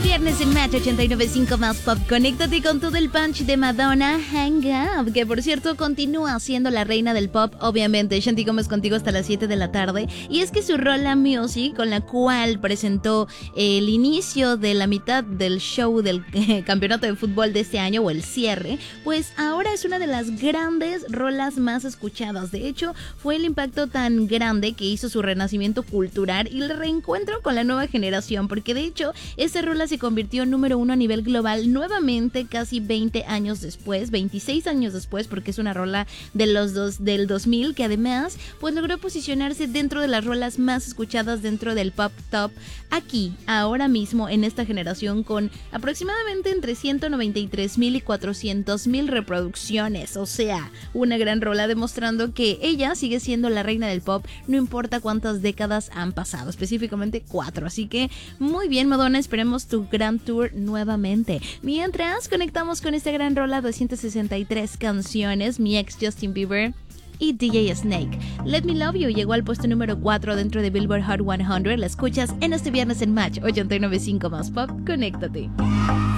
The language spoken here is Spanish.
Viernes en Match 89.5 más pop. Conéctate con todo el punch de Madonna, Hang Up, que por cierto continúa siendo la reina del pop, obviamente. Shanti Gómez contigo hasta las 7 de la tarde. Y es que su rola Music, con la cual presentó el inicio de la mitad del show del campeonato de fútbol de este año, o el cierre, pues ahora es una de las grandes rolas más escuchadas. De hecho, fue el impacto tan grande que hizo su renacimiento cultural y el reencuentro con la nueva generación, porque de hecho, esta rola se convirtió en número 1 a nivel global nuevamente casi 20 años después, 26 años después, porque es una rola de del 2000 que además pues logró posicionarse dentro de las rolas más escuchadas dentro del pop top aquí, ahora mismo en esta generación, con aproximadamente entre 193,000 y 400,000 reproducciones. O sea, una gran rola demostrando que ella sigue siendo la reina del pop, no importa cuántas décadas han pasado, específicamente 4. Así que muy bien, Madonna, esperemos tu gran tour nuevamente. Mientras conectamos con esta gran rola, 263 canciones, mi ex Justin Bieber y DJ Snake. Let Me Love You llegó al puesto número 4 dentro de Billboard Hot 100. La escuchas en este viernes en Match 89.5 más pop. Conéctate.